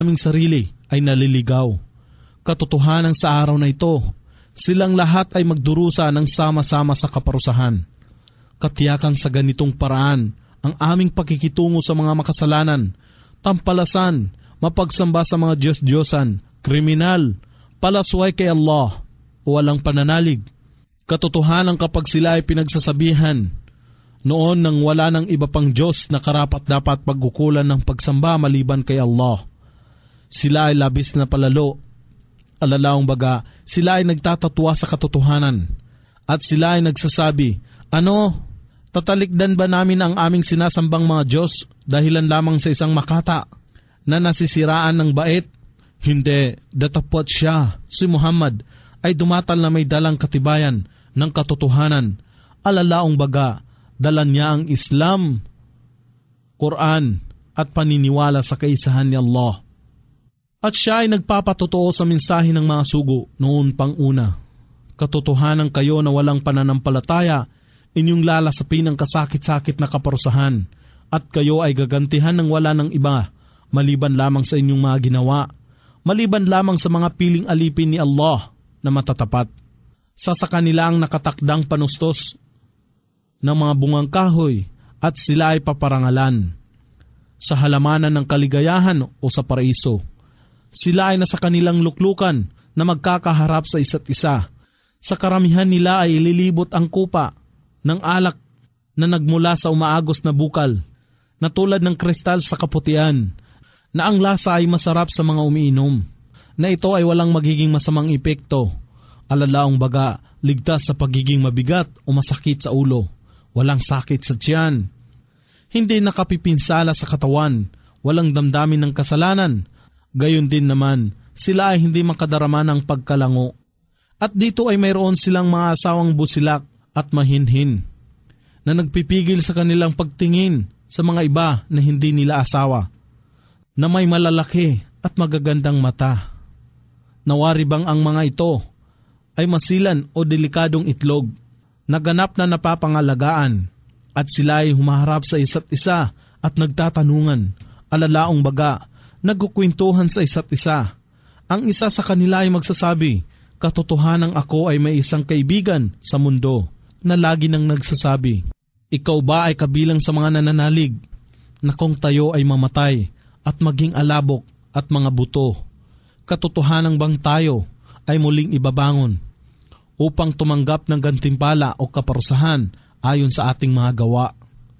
aming sarili ay naliligaw. Katotohanan sa araw na ito, silang lahat ay magdurusa ng sama-sama sa kaparusahan. Katiyakan sa ganitong paraan ang aming pakikitungo sa mga makasalanan, tampalasan, mapagsamba sa mga Diyos-Diyosan, kriminal, palasway kay Allah, walang pananalig. Katotohanan kapag sila ay pinagsasabihan, noon nang wala ng iba pang Diyos na karapat-dapat pagkukulan ng pagsamba maliban kay Allah. Sila ay labis na palalo. Alalaong baga, sila ay nagtatatwa sa katotohanan. At sila ay nagsasabi, ano, tatalikdan ba namin ang aming sinasambang mga Diyos dahilan lamang sa isang makata na nasisiraan ng bait? Hindi, datapwat siya, si Muhammad, ay dumatal na may dalang katibayan ng katotohanan. Alalaong baga, dala niya ang Islam, Quran at paniniwala sa kaisahan ni Allah. At siya ay nagpapatotoo sa mensahe ng mga sugo noon pang una. Katotohanan kayo na walang pananampalataya, inyong lalasapin ang kasakit-sakit na kaparusahan, at kayo ay gagantihan ng wala ng iba, maliban lamang sa inyong mga ginawa, maliban lamang sa mga piling alipin ni Allah na matatapat. Sa kanila ang nakatakdang panustos ng mga bungang kahoy at sila ay paparangalan sa halamanan ng kaligayahan o sa paraiso. Sila ay nasa kanilang luklukan na magkakaharap sa isa't isa. Sa karamihan nila ay ililibot ang kupa ng alak na nagmula sa umaagos na bukal, na tulad ng kristal sa kaputian, na ang lasa ay masarap sa mga umiinom, na ito ay walang magiging masamang epekto. Alalaong baga, ligtas sa pagiging mabigat o masakit sa ulo. Walang sakit sa tiyan. Hindi nakapipinsala sa katawan, walang damdamin ng kasalanan. Gayon din naman, sila ay hindi makadarama ng pagkalango. At dito ay mayroon silang mga asawang busilak at mahinhin, na nagpipigil sa kanilang pagtingin sa mga iba na hindi nila asawa, na may malalaki at magagandang mata. Nawari bang ang mga ito ay masilan o delikadong itlog, naganap na napapangalagaan, at sila ay humaharap sa isa't isa at nagtatanungan, alalaong baga, nagkukwentuhan sa isa't isa. Ang isa sa kanila ay magsasabi, katotohanang ako ay may isang kaibigan sa mundo na lagi nang nagsasabi, ikaw ba ay kabilang sa mga nananalig na kung tayo ay mamatay at maging alabok at mga buto? Katotohanang bang tayo ay muling ibabangon upang tumanggap ng gantimpala o kaparusahan ayon sa ating mga gawa?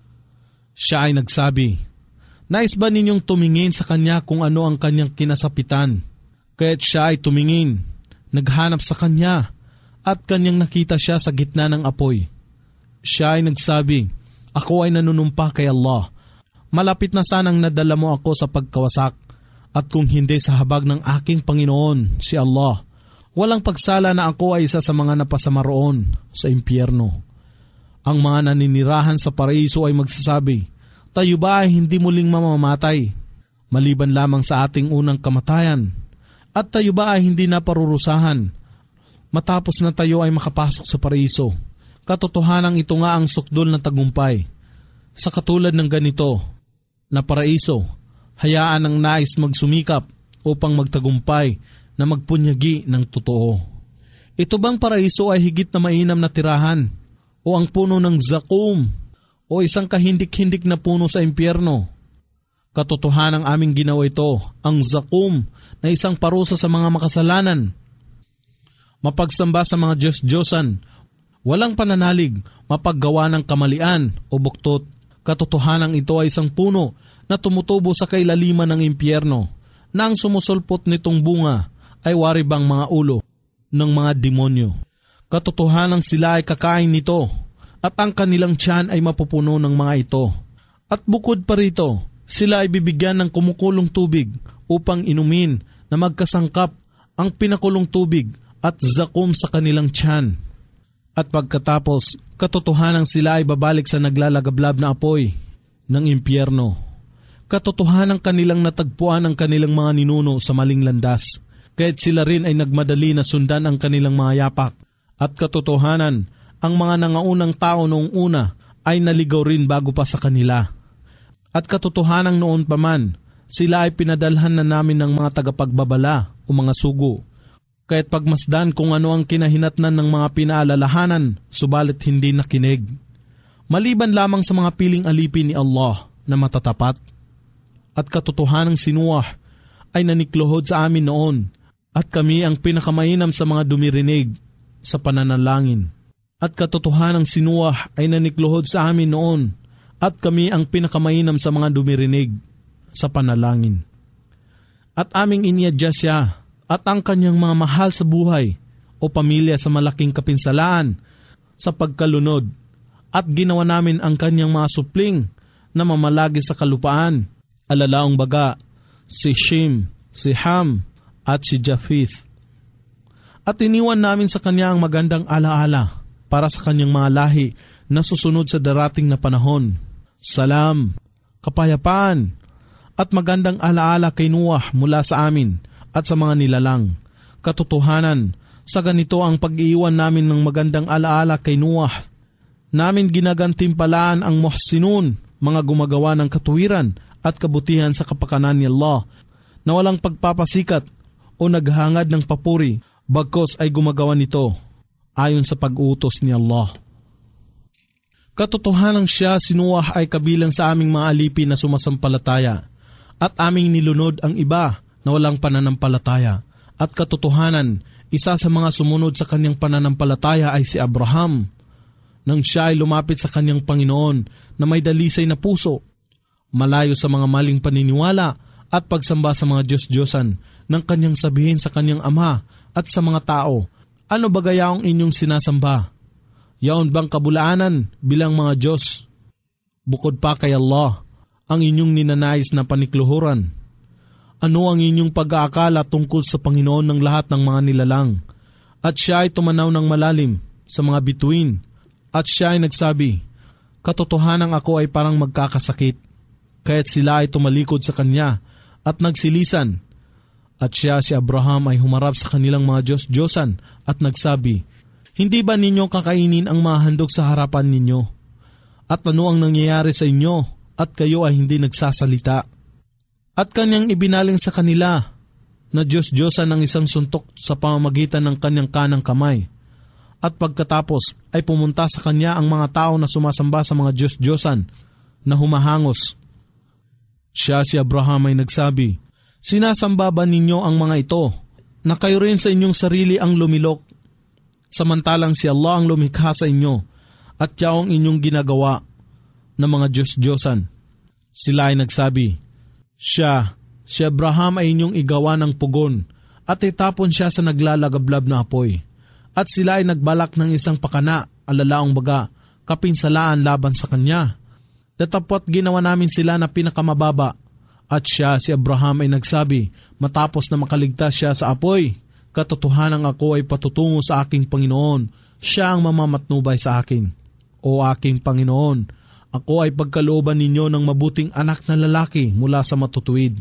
Siya ay nagsabi, nais ba ninyong tumingin sa kanya kung ano ang kanyang kinasapitan? Kaya't siya ay tumingin, naghanap sa kanya, at kanyang nakita siya sa gitna ng apoy. Siya ay nagsabi, ako ay nanunumpa kay Allah. Malapit na sanang nadala mo ako sa pagkawasak, at kung hindi sa habag ng aking Panginoon, si Allah, walang pagsala na ako ay isa sa mga napasama roon sa impyerno. Ang mga naninirahan sa paraiso ay magsasabi, tayo ba ay hindi muling mamamatay, maliban lamang sa ating unang kamatayan? At tayo ba ay hindi naparurusahan, matapos na tayo ay makapasok sa paraiso? Katotohanan ito nga ang sukdol ng tagumpay. Sa katulad ng ganito na paraiso, hayaan ang nais magsumikap upang magtagumpay na magpunyagi ng totoo. Ito bang paraiso ay higit na mainam na tirahan, o ang puno ng zakum, o isang kahindik-hindik na puno sa impyerno? Katotohanan ang aming ginawa ito, ang zakum, na isang parusa sa mga makasalanan. Mapagsamba sa mga Diyos-Diyosan, walang pananalig, mapaggawa ng kamalian o buktot. Katotohanan ito ay isang puno na tumutubo sa kailaliman ng impyerno, na ang sumusulpot nitong bunga ay waribang mga ulo ng mga demonyo. Katotohanan sila ay kakain nito, at ang kanilang tiyan ay mapupuno ng mga ito. At bukod pa rito, sila ay bibigyan ng kumukulong tubig upang inumin na magkasangkap ang pinakulong tubig at zakum sa kanilang tiyan. At pagkatapos, katotohanan sila ay babalik sa naglalagablab na apoy ng impyerno. Katotohanan kanilang natagpuan ang kanilang mga ninuno sa maling landas, kaya't sila rin ay nagmadali na sundan ang kanilang mga yapak. At katotohanan, ang mga nangaunang tao noong una ay naligaw rin bago pa sa kanila. At katotohanan noon pa man, Sila ay pinadalhan na namin ng mga tagapagbabala o mga sugo. Kaya't pagmasdan kung ano ang kinahinatnan ng mga pinaalalahanan, subalit hindi nakinig. Maliban lamang sa mga piling alipin ni Allah na matatapat. At katotohanang si Noah ay nanikluhod sa amin noon, at kami ang pinakamainam sa mga dumirinig sa pananalangin. At katotohanang si Noah ay nanikluhod sa amin noon, at kami ang pinakamainam sa mga dumirinig sa panalangin. At aming iniadya siya at ang kanyang mga mahal sa buhay o pamilya sa malaking kapinsalaan sa pagkalunod, at ginawa namin ang kanyang mga supling na mamalagi sa kalupaan, alalaong baga, si Shem, si Ham, at si Japheth. At iniwan namin sa kanya ang magandang alaala para sa kanyang mga lahi na susunod sa darating na panahon. Salam, kapayapaan, at magandang alaala kay Noah mula sa amin at sa mga nilalang. Katotohanan, sa ganito ang pag-iiwan namin ng magandang alaala kay Noah. Namin ginagantimpalaan ang muhsinun, mga gumagawa ng katuwiran at kabutihan sa kapakanan ni Allah, na walang pagpapasikat o naghangad ng papuri, bagkos ay gumagawa nito ayon sa pag-utos ni Allah. Katotohanang siya, si Noah, ay kabilang sa aming mga alipin na sumasampalataya, at aming nilunod ang iba na walang pananampalataya. At katotohanan, isa sa mga sumunod sa kanyang pananampalataya ay si Abraham, nang siya ay lumapit sa kanyang Panginoon na may dalisay na puso, malayo sa mga maling paniniwala at pagsamba sa mga Diyos-Diyosan, nang kanyang sabihin sa kanyang ama at sa mga tao, ano ba gaya ang inyong sinasamba? Yaon bang kabulaanan bilang mga Diyos? Bukod pa kay Allah, ang inyong ninanais na panikluhuran. Ano ang inyong pag-aakala tungkol sa Panginoon ng lahat ng mga nilalang? At siya ay tumanaw ng malalim sa mga bituin, at siya ay nagsabi, katotohanang ako ay parang magkakasakit. Kaya't sila ay tumalikod sa kanya at nagsilisan. At siya, si Abraham, ay humarap sa kanilang mga Diyos-Diyosan at nagsabi, hindi ba ninyo kakainin ang mga handog sa harapan ninyo? At ano ang nangyayari sa inyo at kayo ay hindi nagsasalita? At kanyang ibinaling sa kanila na Diyos-Diyosan ng isang suntok sa pamamagitan ng kanyang kanang kamay. At pagkatapos ay pumunta sa kanya ang mga tao na sumasamba sa mga Diyos-Diyosan na humahangos. Siya, si Abraham, ay nagsabi, sinasamba ba ninyo ang mga ito na kayo rin sa inyong sarili ang lumilok, samantalang si Allah ang lumikha sa inyo at yaong inyong ginagawa ng mga Diyos-Diyosan? Sila ay nagsabi, siya, si Abraham ay inyong igawa ng pugon at itapon siya sa naglalagablab na apoy. At sila ay nagbalak ng isang pakana, alalaong baga, kapinsalaan laban sa kanya. Datapot ginawa namin sila na pinakamababa. At siya, si Abraham, ay nagsabi, matapos na makaligtas siya sa apoy, katotohanang ako ay patutungo sa aking Panginoon, siya ang mamamatnubay sa akin. O aking Panginoon, ako ay pagkalooban ninyo ng mabuting anak na lalaki mula sa matutuwid.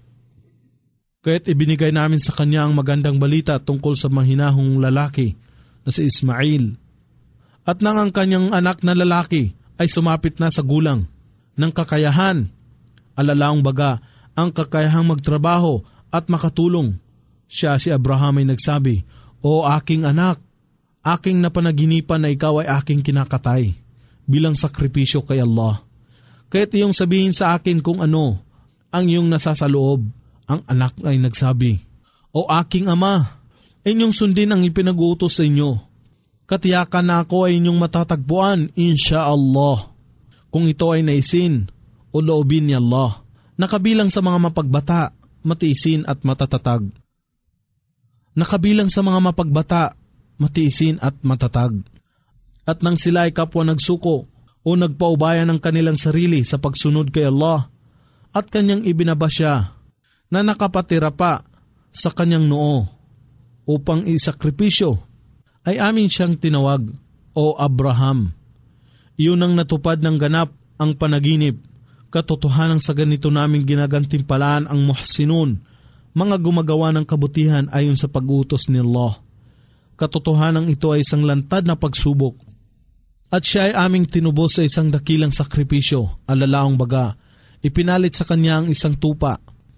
Kaya't ibinigay namin sa kanya ang magandang balita tungkol sa mahinahong lalaki na si Ismail. At nang ang kanyang anak na lalaki ay sumapit na sa gulang ng kakayahan, alalaong baga, ang kakayahang magtrabaho at makatulong, siya, si Abraham, ay nagsabi, o aking anak, aking napanaginipan na ikaw ay aking kinakatay bilang sakripisyo kay Allah. Kaya't iyong sabihin sa akin kung ano ang iyong nasasaloob. Ang anak ay nagsabi, o aking ama, inyong sundin ang ipinag-uutos sa inyo. Katiyakan na ako ay inyong matatagpuan, insha'Allah, kung ito ay naisin o loobin ni Allah, nakabilang sa mga mapagbata, matiisin at matatatag. Nakabilang sa mga mapagbata, matiisin at matatag. At nang sila ay kapwa nagsuko o nagpaubayan ng kanilang sarili sa pagsunod kay Allah, at kanyang ibinaba siya na nakapatira pa sa kanyang noo upang isakripisyo, ay amin siyang tinawag, o Abraham. Iyon ang natupad ng ganap ang panaginip. Katotohanan sa ganito namin ginagantimpalaan ang muhsinun, mga gumagawa ng kabutihan ayon sa pag-utos ni Allah. Katotohanan ito ay isang lantad na pagsubok. At siya ay aming tinubos sa isang dakilang sakripisyo, alalaong baga, ipinalit sa kanya ang isang tupa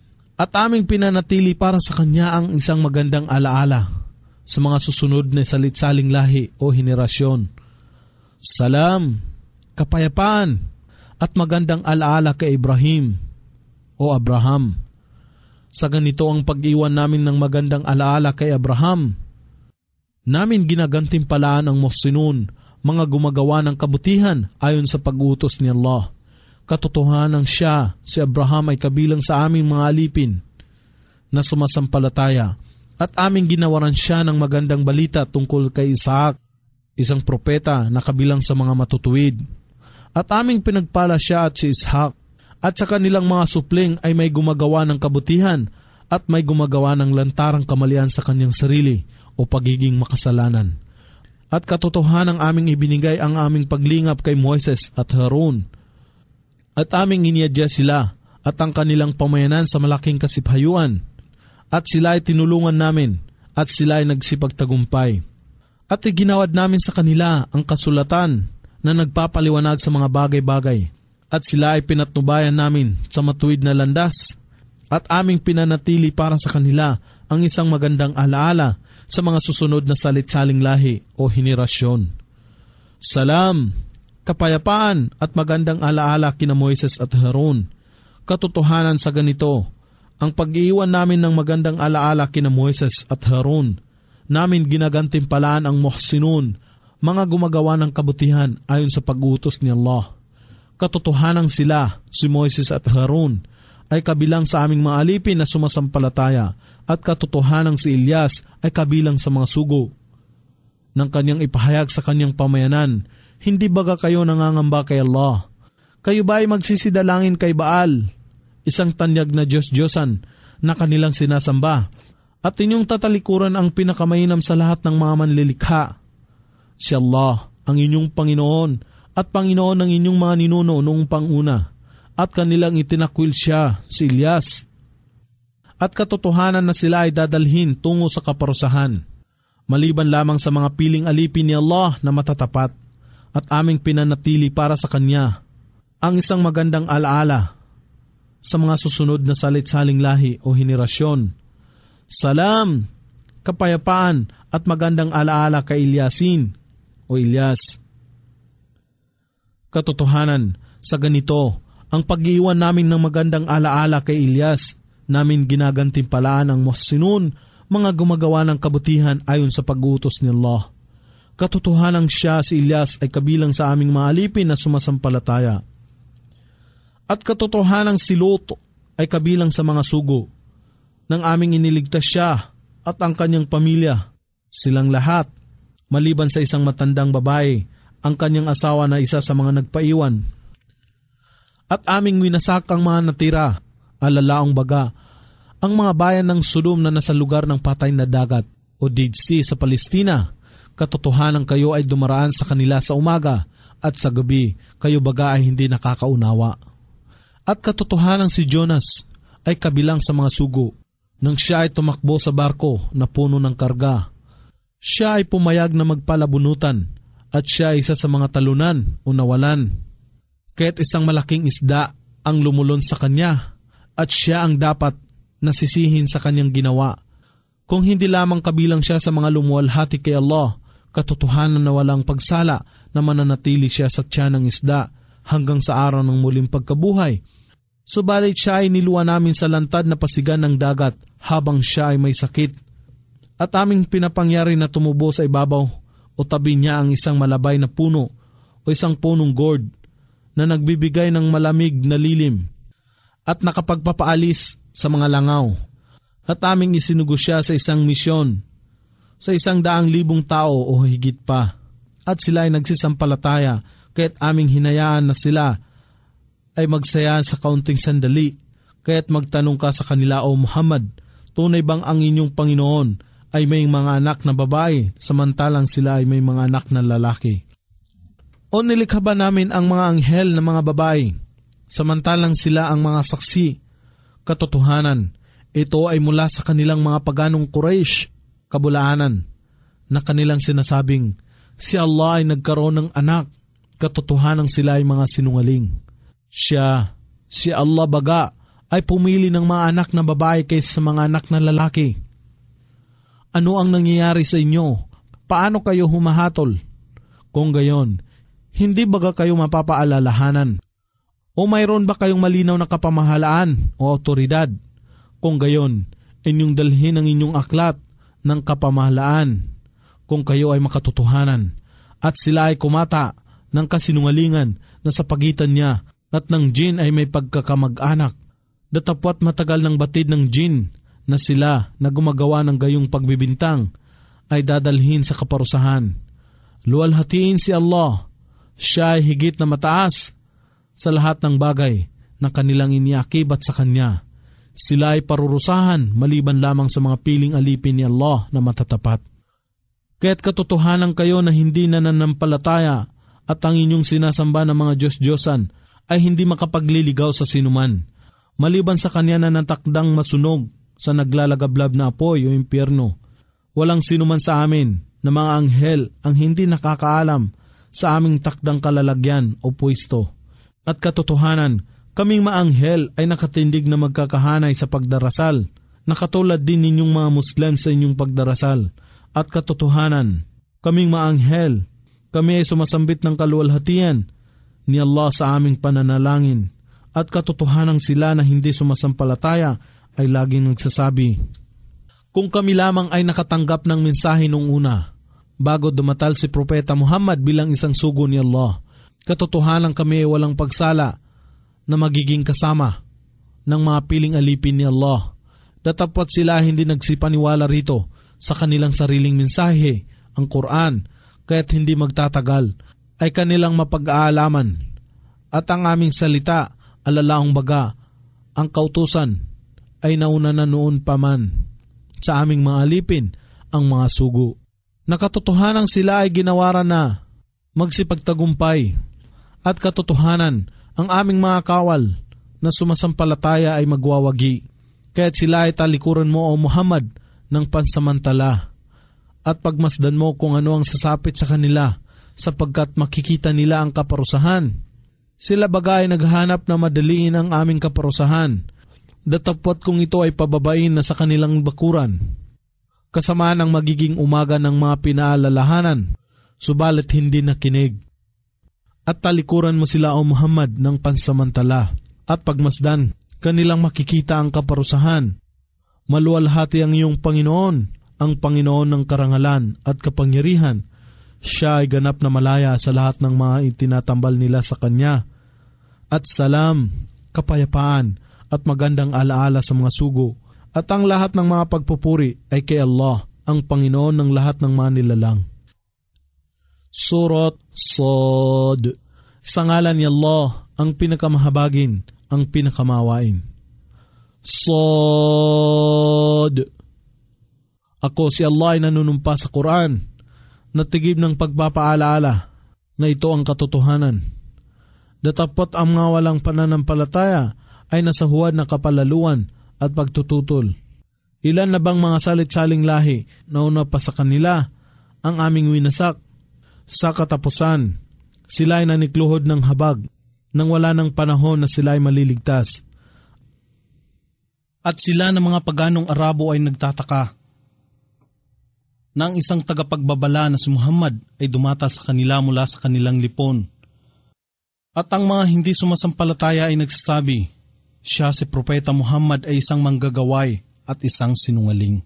At aming pinanatili para sa Kanya ang isang magandang alaala sa mga susunod na salitsaling lahi o henerasyon. Salam, kapayapaan, at magandang alaala kay Ibrahim o Abraham. Sa ganito ang pag-iwan namin ng magandang alaala kay Abraham, namin ginagantimpalaan ang muhsinun, mga gumagawa ng kabutihan ayon sa pag-utos ni Allah. Katotohanan siya, si Abraham ay kabilang sa aming mga alipin na sumasampalataya at aming ginawaran siya ng magandang balita tungkol kay Isaac, isang propeta na kabilang sa mga matutuwid. At aming pinagpala siya at si Ishak, at sa kanilang mga supling ay may gumagawa ng kabutihan at may gumagawa ng lantarang kamalian sa kanyang sarili o pagiging makasalanan. At katotohanan aming ibinigay ang aming paglingap kay Moises at Harun. At aming iniadya sila at ang kanilang pamayanan sa malaking kasiphayuan. At sila ay tinulungan namin at sila ay nagsipagtagumpay. At iginawad namin sa kanila ang kasulatan na nagpapaliwanag sa mga bagay-bagay. At sila ay pinatnubayan namin sa matuwid na landas. At aming pinanatili para sa kanila ang isang magandang alaala sa mga susunod na salitsaling lahi o henerasyon. Salam, kapayapaan at magandang alaala kina Moises at Harun. Katotohanan sa ganito, ang pag-iwan namin ng magandang alaala kina Moises at Harun, namin ginagantimpalaan ang muhsinun, mga gumagawa ng kabutihan ayon sa pag-utos ni Allah. Katotohanan sila, si Moises at Harun, ay kabilang sa aming mga alipin na sumasampalataya, at katotohanan si Ilyas ay kabilang sa mga sugo ng kanyang ipahayag sa kanyang pamayanan. Hindi baga kayo nangangamba kay Allah? Kayo ba ay magsisidalangin kay Baal, isang tanyag na Diyos-Diyosan na kanilang sinasamba, at inyong tatalikuran ang pinakamainam sa lahat ng mga manlilikha? Si Allah, ang inyong Panginoon, at Panginoon ng inyong mga ninuno noong panguna, at kanilang itinakwil siya, si Ilyas. At katotohanan na sila ay dadalhin tungo sa kaparusahan, maliban lamang sa mga piling alipin ni Allah na matatapat, at aming pinanatili para sa Kanya ang isang magandang alaala sa mga susunod na salitsaling lahi o henerasyon. Salam, kapayapaan at magandang alaala kay Ilyasin o Ilyas. Katotohanan sa ganito, ang pag-iwan namin ng magandang alaala kay Ilyas, namin ginagantimpalaan ang muhsinun, mga gumagawa ng kabutihan ayon sa pag-utos ni Allah. Katotohanan siya, si Ilyas, ay kabilang sa aming mga alipin na sumasampalataya. At katotohanan si Lot ay kabilang sa mga sugo nang aming iniligtas siya at ang kanyang pamilya, silang lahat, maliban sa isang matandang babae, ang kanyang asawa na isa sa mga nagpaiwan. At aming winasak ang mga natira, alalaong baga, ang mga bayan ng Sodom na nasa lugar ng patay na dagat o Dead Sea sa Palestina. Katotohanan kayo ay dumaraan sa kanila sa umaga at sa gabi, kayo baga ay hindi nakakaunawa. At katotohanan si Jonas ay kabilang sa mga sugo nang siya ay tumakbo sa barko na puno ng karga. Siya ay pumayag na magpalabunutan at siya ay isa sa mga talunan o nawalan. Kaya't isang malaking isda ang lumulon sa kanya at siya ang dapat nasisihin sa kanyang ginawa. Kung hindi lamang kabilang siya sa mga lumuwalhati kay Allah, katotohanan na walang pagsala na mananatili siya sa tiyan ng isda hanggang sa araw ng muling pagkabuhay. Subalit siya ay niluwa namin sa lantad na pasigan ng dagat habang siya ay may sakit. At aming pinapangyari na tumubo sa ibabaw o tabi niya ang isang malabay na puno o isang punong gourd na nagbibigay ng malamig na lilim at nakapagpapaalis sa mga langaw. At aming isinugo siya sa isang misyon sa 100,000 tao o higit pa. At sila ay nagsisampalataya, kaya't aming hinayaan na sila ay magsaya sa kaunting sandali. Kaya't magtanong ka sa kanila, O Muhammad, tunay bang ang inyong Panginoon ay may mga anak na babae, samantalang sila ay may mga anak na lalaki? O nilikha ba namin ang mga anghel na mga babae, samantalang sila ang mga saksi? Katotohanan, ito ay mula sa kanilang mga paganong Quraysh, kabulaanan, na kanilang sinasabing, si Allah ay nagkaroon ng anak, katotohanan sila ay mga sinungaling. Siya, si Allah baga, ay pumili ng mga anak na babae kaysa sa mga anak na lalaki? Ano ang nangyayari sa inyo? Paano kayo humahatol? Kung gayon, hindi baga kayo mapapaalalahanan? O mayroon ba kayong malinaw na kapamahalaan o otoridad? Kung gayon, inyong dalhin ang inyong aklat ng kapamahalaan kung kayo ay makatotohanan, at sila ay kumata ng kasinungalingan na sa pagitan niya at ng jin ay may pagkakamag-anak. Datapwat matagal ng batid ng jin na sila na gumagawa ng gayong pagbibintang ay dadalhin sa kaparusahan. Luwalhatiin si Allah, siya ay higit na mataas sa lahat ng bagay na kanilang iniakibat sa Kanya. Sila ay parurusahan maliban lamang sa mga piling alipin ni Allah na matatapat. Kaya't katotohanan kayo na hindi nananampalataya at ang inyong sinasamba ng mga Diyos-Diyosan ay hindi makapagliligaw sa sinuman, maliban sa Kanya na natakdang masunog sa naglalagablab na apoy o impyerno. Walang sinuman sa amin na mga anghel ang hindi nakakaalam sa aming takdang kalalagyan o pwesto. At katotohanan, kaming maanghel ay nakatindig na magkakahanay sa pagdarasal, na katulad din ninyong mga Muslim sa inyong pagdarasal. At katotohanan, kaming maanghel, kami ay sumasambit ng kaluwalhatian ni Allah sa aming pananalangin. At katotohanan sila na hindi sumasampalataya ay laging nagsasabi, kung kami lamang ay nakatanggap ng mensahe nung una, bago dumatal si Propeta Muhammad bilang isang sugo ni Allah, katotohanan kami ay walang pagsala na magiging kasama ng mga piling alipin ni Allah. Datapwat sila hindi nagsipaniwala rito sa kanilang sariling mensahe, ang Quran, kaya't hindi magtatagal ay kanilang mapag-aalaman. At ang aming salita, alalaong baga, ang kautusan ay nauna na noon pa man sa aming mga alipin, ang mga sugo. Nakatotohanan sila ay ginawaran na magsipagtagumpay. At katotohanan, ang aming mga kawal na sumasampalataya ay magwawagi. Kaya't sila ay talikuran mo o Muhammad ng pansamantala. At pagmasdan mo kung ano ang sasapit sa kanila, sapagkat makikita nila ang kaparusahan. Sila bagay naghanap na madaliin ang aming kaparusahan. Datapwat kung ito ay pababain na sa kanilang bakuran. Kasama ng magiging umaga ng mga pinaalalahanan, subalit hindi nakinig. At talikuran mo sila o Muhammad ng pansamantala, at pagmasdan, kanilang makikita ang kaparusahan. Maluwalhati ang iyong Panginoon, ang Panginoon ng karangalan at kapangyarihan. Siya ay ganap na malaya sa lahat ng mga itinatambal nila sa Kanya. At salam, kapayapaan, at magandang alaala sa mga sugo. At ang lahat ng mga pagpupuri ay kay Allah, ang Panginoon ng lahat ng mga nilalang. Surat Sad. Sa ngalan ni Allah, ang pinakamahabagin, ang pinakamawain. Sad. Ako si Allah ay nanunumpa sa Quran, natigib ng pagpapaalaala na ito ang katotohanan. Datapot ang mga walang pananampalataya ay nasa huwad na kapalaluan at pagtututol. Ilan na bang mga salit-saling lahi na una pa sa kanila ang aming winasak? Sa katapusan, sila ay nanikluhod ng habag nang wala ng panahon na sila ay maliligtas. At sila ng mga paganong Arabo ay nagtataka na ang isang tagapagbabala na si Muhammad ay dumata sa kanila mula sa kanilang lipon. At ang mga hindi sumasampalataya ay nagsasabi, siya si Propeta Muhammad ay isang manggagaway at isang sinungaling.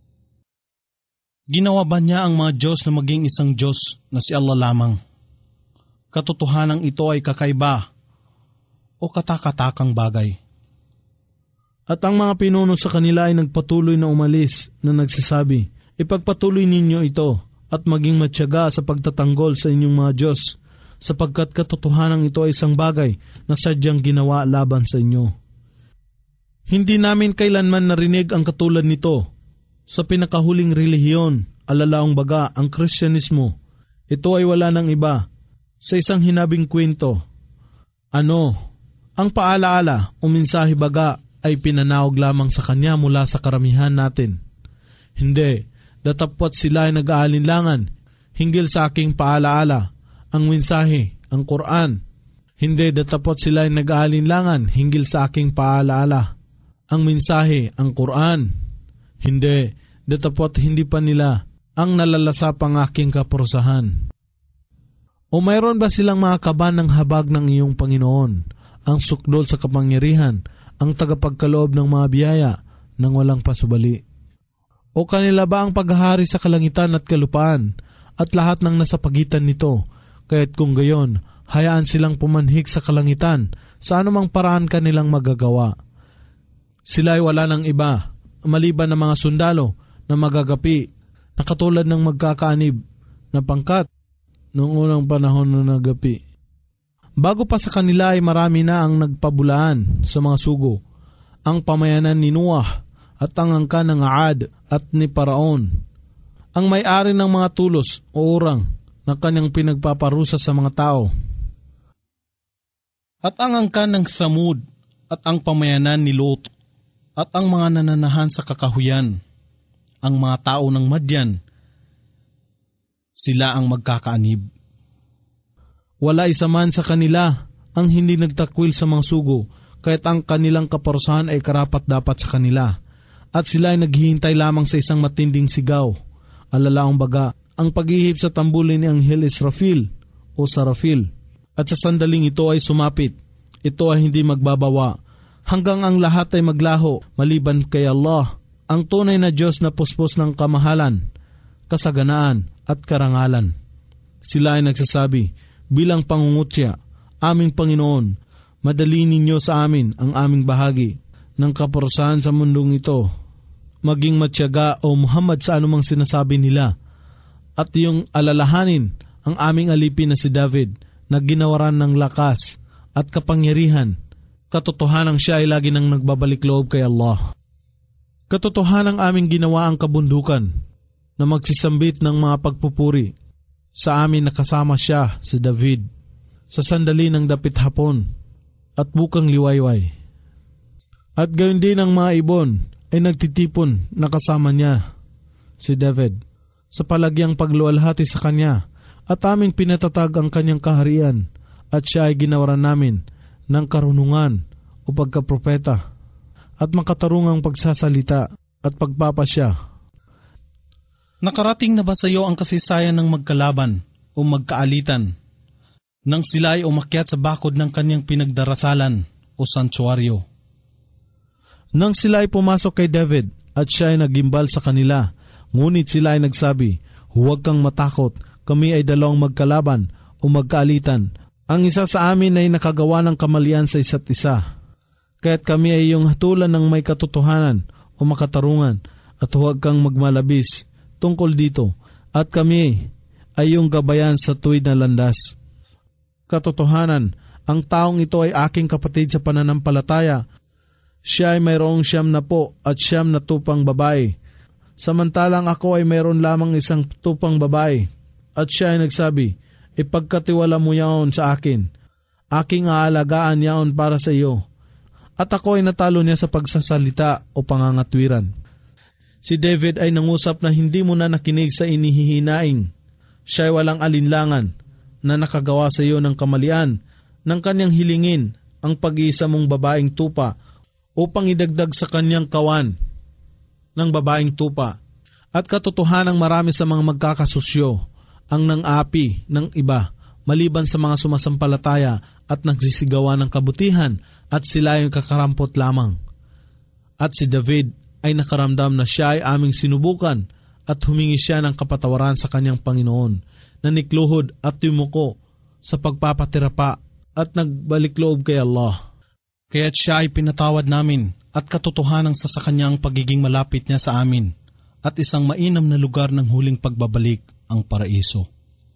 Ginawa ba niya ang mga Diyos na maging isang Diyos na si Allah lamang? Katotohanang ito ay kakaiba o katakatakang bagay. At ang mga pinuno sa kanila ay nagpatuloy na umalis na nagsasabi, ipagpatuloy ninyo ito at maging matyaga sa pagtatanggol sa inyong mga Diyos, sapagkat katotohanang ito ay isang bagay na sadyang ginawa laban sa inyo. Hindi namin kailanman narinig ang katulad nito sa pinakahuling relihiyon, alalaong baga ang Kristyanismo. Ito ay wala ng iba sa isang hinabing kwento. Ano, ang paalaala o mensahe baga ay pinanawag lamang sa kanya mula sa karamihan natin. Hindi, datapwat sila ay nag-aalinlangan hinggil sa aking paalaala, ang mensahe, ang Quran. Hindi, datapwat sila ay nag-aalinlangan hinggil sa aking paalaala. ang mensahe, ang Quran? Hindi, datapot hindi pa nila ang nalalasap ang aking kaparusahan. O mayroon ba silang mga kaban ng habag ng iyong Panginoon, ang sukdol sa kapangyarihan, ang tagapagkaloob ng mga biyaya nang walang pasubali? O kanila ba ang paghahari sa kalangitan at kalupaan at lahat ng nasa pagitan nito? Kaya't kung gayon, hayaan silang pumanhik sa kalangitan sa anumang paraan kanilang magagawa. Sila ay wala ng iba, maliban ng mga sundalo na magagapi na katulad ng magkakaanib na pangkat noong unang panahon na nagapi. Bago pa sa kanila ay marami na ang nagpabulaan sa mga sugo, ang pamayanan ni Noah at ang angkan ng Aad at ni Paraon, ang may-ari ng mga tulos o urang na kanyang pinagpaparusa sa mga tao, at ang angkan ng Samud at ang pamayanan ni Lot at ang mga nananahan sa kakahuyan, ang mga tao ng Madyan, sila ang magkakaanib. Wala isa man sa kanila ang hindi nagtakwil sa mga sugo, kaya't ang kanilang kaparusahan ay karapat-dapat sa kanila, at sila ay naghihintay lamang sa isang matinding sigaw. Alalaong baga, ang paghihip sa tambulin ni Anghel Israfil o Sarafil, at sa sandaling ito ay sumapit. Ito ay hindi magbabawa, hanggang ang lahat ay maglaho, maliban kay Allah, ang tunay na Diyos na puspos ng kamahalan, kasaganaan at karangalan. Sila ay nagsasabi, bilang pangungutya, aming Panginoon, madali ninyo sa amin ang aming bahagi ng kaparusahan sa mundong ito. Maging matyaga o Muhammad sa anumang sinasabi nila, at yung alalahanin ang aming alipin na si David na ginawaran ng lakas at kapangyarihan. Katotohanang siya ay lagi nang nagbabalik loob kay Allah. Katotohanang aming ginawa ang kabundukan na magsisambit ng mga pagpupuri sa amin na kasama siya, si David, sa sandali ng dapit hapon at bukang liwayway. At gayon din ang mga ibon ay nagtitipon na kasama niya, si David, sa palagyang pagluwalhati sa kanya, at aming pinatatag ang kanyang kaharian, at siya ay ginawaran namin ng karunungan o pagkapropeta at makatarungang pagsasalita at pagpapasya. Nakarating na ba sa iyo ang kasaysayan ng magkalaban o magkaalitan nang sila ay umakyat sa bakod ng kanyang pinagdarasalan o santuaryo? Nang sila ay pumasok kay David at siya ay nagimbal sa kanila, ngunit sila ay nagsabi, huwag kang matakot, kami ay dalawang magkalaban o magkaalitan. Ang isa sa amin ay nakagawa ng kamalian sa isa't isa. Kaya't kami ay iyong hatulan ng may katotohanan o makatarungan, at huwag kang magmalabis tungkol dito, at kami ay iyong gabayan sa tuwid na landas. Katotohanan, ang taong ito ay aking kapatid sa pananampalataya. Siya ay mayroong 90 at 90 babae, samantalang ako ay mayroon lamang 1 tupang babae. At siya ay nagsabi, ipagkatiwala mo yaon sa akin, aking aalagaan yaon para sa iyo. At ako ay natalo niya sa pagsasalita o pangangatwiran. Si David ay nangusap na hindi mo na nakinig sa inihihinaing. Siya ay walang alinlangan na nakagawa sa iyo ng kamalian, ng kanyang hilingin ang pag-iisa mong babaeng tupa upang idagdag sa kanyang kawan ng babaeng tupa. At katotohanang marami sa mga magkakasusyo ang nang-api ng iba, maliban sa mga sumasampalataya at nagsisigawa ng kabutihan, at sila ay kakarampot lamang. At si David ay nakaramdam na siya ay aming sinubukan, at humingi siya ng kapatawaran sa kanyang Panginoon, na nikluhod at yumuko sa pagpapatirapa at nagbalik loob kay Allah. Kaya't siya ay pinatawad namin, at katotohanang sa kanya ang pagiging malapit niya sa amin, at isang mainam na lugar ng huling pagbabalik, ang paraiso.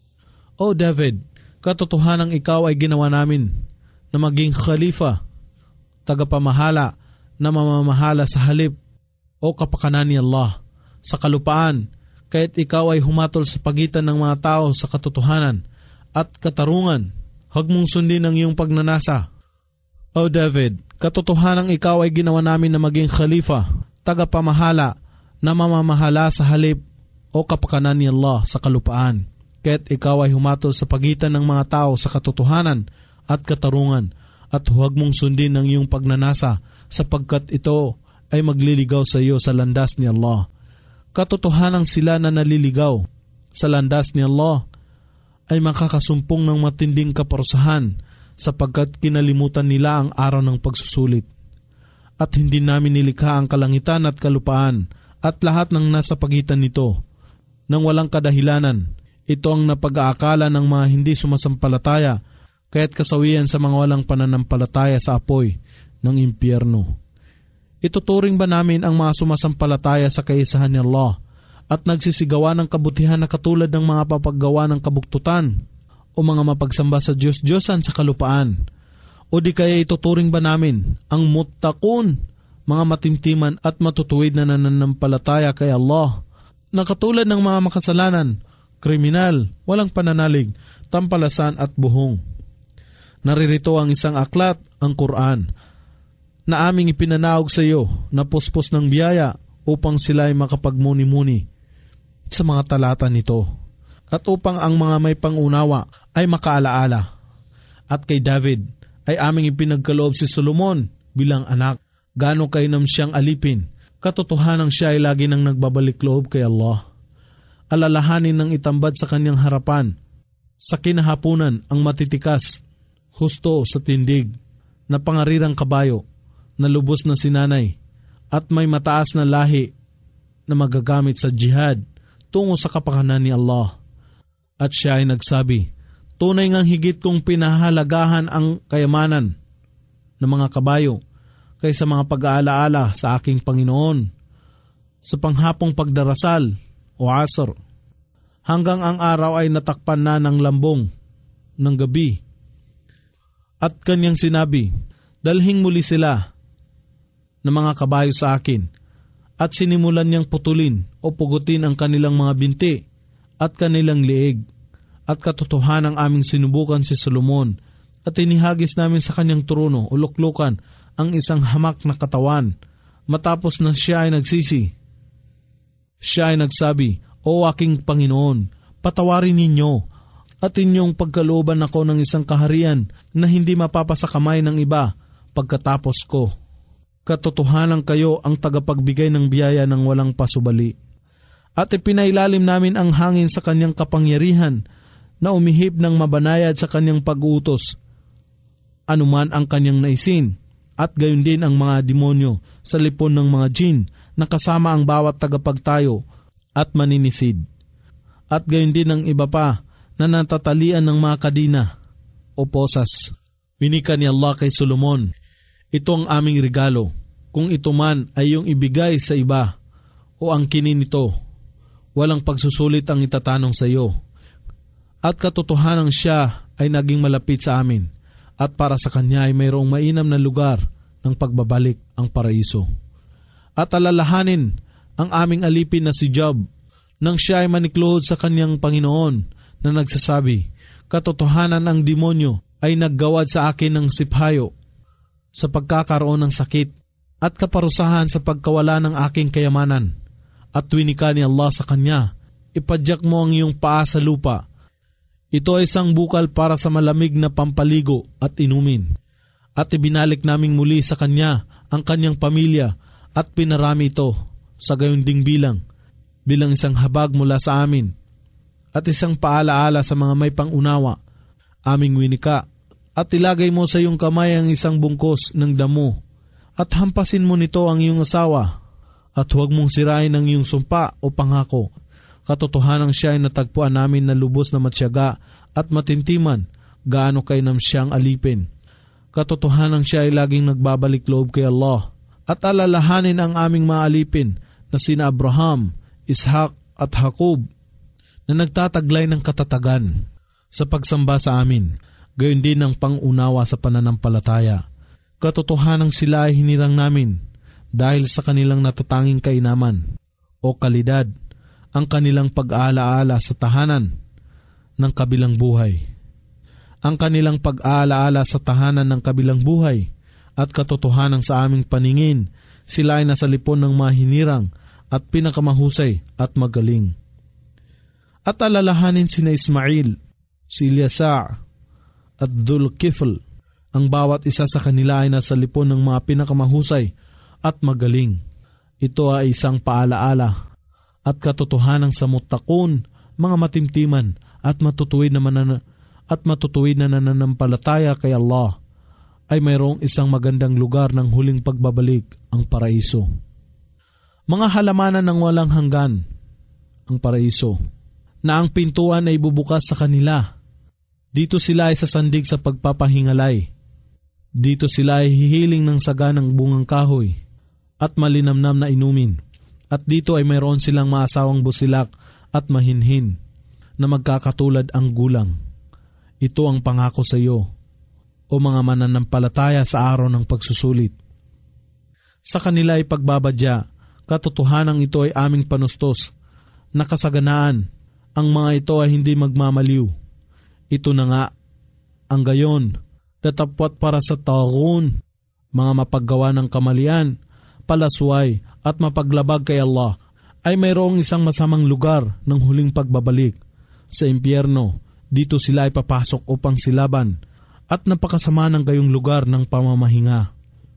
O David, katotohanang ikaw ay ginawa namin na maging khalifa, tagapamahala na mamamahala sa halip o kapakanan ni Allah sa kalupaan, kaya't ikaw ay humatol sa pagitan ng mga tao sa katotohanan at katarungan. Huwag mong sundin ang iyong pagnanasa. O David, katotohanang ikaw ay ginawa namin na maging khalifa, tagapamahala na mamamahala sa halip o kapakanan ni Allah sa kalupaan, kaya't ikaw ay humatol sa pagitan ng mga tao sa katotohanan at katarungan, at huwag mong sundin ang iyong pagnanasa sapagkat ito ay magliligaw sa iyo sa landas ni Allah. Katotohanan sila na naliligaw sa landas ni Allah ay makakasumpong ng matinding kaparusahan sapagkat kinalimutan nila ang araw ng pagsusulit. At hindi namin nilikha ang kalangitan at kalupaan at lahat ng nasa pagitan nito nang walang kadahilanan. Ito ang napag-aakala ng mga hindi sumasampalataya, kaya't kasawian sa mga walang pananampalataya sa apoy ng impyerno. Ituturing ba namin ang mga sumasampalataya sa kaisahan ni Allah at nagsisigawa ng kabutihan na katulad ng mga papaggawa ng kabuktutan o mga mapagsamba sa Diyos-Diyosan sa kalupaan? O di kaya ituturing ba namin ang muttaqun, mga matimtiman at matutuwid na nananampalataya kay Allah, na katulad ng mga makasalanan, kriminal, walang pananalig, tampalasan at buhong? Naririto ang isang aklat, ang Quran, na aming ipinanaog sa iyo na puspos ng biyaya upang sila ay makapagmuni-muni sa mga talata nito at upang ang mga may pangunawa ay makaalaala. At kay David ay aming ipinagkaloob si Solomon bilang anak. Gaano kainam siyang alipin, katotohanan siya ay lagi nang nagbabalik loob kay Allah. Alalahanin ng itambad sa kanyang harapan, sa kinahapunan ang matitikas, husto sa tindig, na pangarirang kabayo, na lubos na sinanay, at may mataas na lahi na magagamit sa jihad tungo sa kapakanan ni Allah. At siya ay nagsabi, tunay ngang higit kong pinahalagahan ang kayamanan ng mga kabayo kaysa mga pag-aalaala sa aking Panginoon sa panghapong pagdarasal o asr, hanggang ang araw ay natakpan na ng lambong ng gabi. At kanyang sinabi, dalhing muli sila ng mga kabayo sa akin, at sinimulan niyang putulin o pugutin ang kanilang mga binti at kanilang liig. At katotohanan ang aming sinubukan si Solomon at inihagis namin sa kanyang trono o luklukan ang isang hamak na katawan. Matapos na siya ay nagsisi, siya ay nagsabi, O aking Panginoon, patawarin ninyo at inyong pagkalooban ako ng isang kaharian na hindi mapapasakamay ng iba pagkatapos ko. Katotohanan kayo ang tagapagbigay ng biyaya ng walang pasubali. At ipinailalim namin ang hangin sa kanyang kapangyarihan na umihip ng mabanayad sa kanyang pag-uutos, anuman ang kanyang naisin, at gayon din ang mga demonyo sa lipon ng mga jin na kasama ang bawat tagapagtayo at maninisid. At gayon din ang iba pa na natatalian ng mga kadina o posas. Winika ni Allah kay Solomon, ito ang aming regalo, kung ito man ay yung ibigay sa iba o ang kinin nito, walang pagsusulit ang itatanong sa iyo. At katotohanan siya ay naging malapit sa amin, at para sa kanya ay mayroong mainam na lugar ng pagbabalik, ang paraiso. At alalahanin ang aming alipin na si Job, nang siya ay manikluhod sa kanyang Panginoon na nagsasabi, katotohanan ang demonyo ay naggawad sa akin ng siphayo sa pagkakaroon ng sakit at kaparusahan sa pagkawala ng aking kayamanan. At winika ni Allah sa kanya, ipadyak mo ang iyong paa sa lupa. Ito ay isang bukal para sa malamig na pampaligo at inumin. At ibinalik naming muli sa kanya ang kanyang pamilya at pinarami ito sa gayon ding bilang isang habag mula sa amin at isang paalaala sa mga may pangunawa. Aming winika, at ilagay mo sa iyong kamay ang isang bungkos ng damo at hampasin mo nito ang iyong asawa at huwag mong sirain ang iyong sumpa o pangako. Katotohanan siya ay natagpuan namin na lubos na matsyaga at matintiman, gaano kainam siyang alipin. Katotohanan siya ay laging nagbabalik loob kay Allah. At alalahanin ang aming mga alipin na sina Abraham, Ishak at Jacob na nagtataglay ng katatagan sa pagsamba sa amin, gayon din ang pangunawa sa pananampalataya. Katotohanan sila ay hinirang namin dahil sa kanilang natatanging kainaman o kalidad, ang kanilang pag-aalaala sa tahanan ng kabilang buhay. Ang kanilang pag-aalaala sa tahanan ng kabilang buhay at katotohanan sa aming paningin, sila ay nasa lipon ng mga hinirang at pinakamahusay at magaling. At alalahanin sina Ismail, si Ilyasa at Dhul-Kifl, Ang bawat isa sa kanila ay nasa lipon ng mga pinakamahusay at magaling. Ito ay isang paalaala at katotohanan sa muttaqun, mga matimtiman at matutuwid na nananampalataya kay Allah, ay mayroong isang magandang lugar ng huling pagbabalik, ang paraiso. Mga halamanan ng walang hanggan, ang paraiso, na ang pintuan ay bubukas sa kanila. Dito sila ay sasandig sa pagpapahingalay. Dito sila ay hihiling ng saganang bungang kahoy at malinamnam na inumin. At dito ay mayroon silang maasawang busilak at mahinhin na magkakatulad ang gulang. Ito ang pangako sa iyo, o mga mananampalataya sa araw ng pagsusulit. Sa kanila ay pagbabadya, katotohanan ito ay aming panustos, nakasaganaan, ang mga ito ay hindi magmamaliw. Ito na nga, ang gayon, datapwat para sa tagun, mga mapaggawa ng kamalian, palasway at mapaglabag kay Allah, ay mayroong isang masamang lugar ng huling pagbabalik. Sa impyerno, dito sila ay papasok upang silaban, at napakasama ng gayong lugar ng pamamahinga.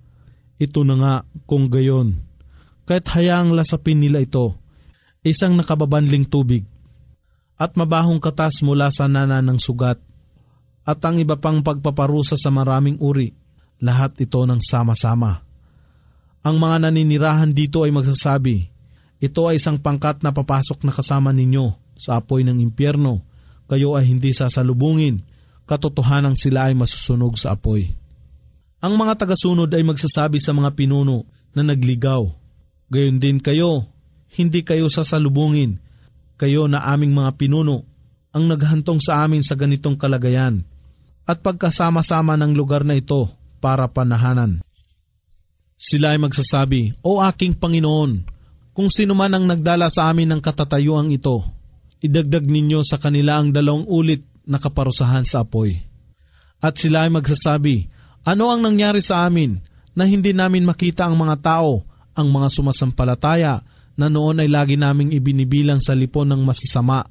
Ito na nga kung gayon, kahit hayaang lasapin nila ito, isang nakababanling tubig, at mabahong katas mula sa nana ng sugat, at ang iba pang pagpaparusa sa maraming uri, lahat ito ng sama-sama. Ang mga naninirahan dito ay magsasabi, ito ay isang pangkat na papasok na kasama ninyo sa apoy ng impyerno, kayo ay hindi sasalubungin, katotohanan sila ay masusunog sa apoy. Ang mga tagasunod ay magsasabi sa mga pinuno na nagligaw, gayon din kayo, hindi kayo sasalubungin, kayo na aming mga pinuno, ang naghantong sa amin sa ganitong kalagayan, at pagkasama-sama ng lugar na ito para panahanan. Sila ay magsasabi, O aking Panginoon, kung sino man ang nagdala sa amin ng katatayuang ito, idagdag ninyo sa kanila ang 2 ulit na kaparusahan sa apoy. At sila ay magsasabi, ano ang nangyari sa amin na hindi namin makita ang mga tao, ang mga sumasampalataya na noon ay lagi naming ibinibilang sa lipon ng masasama?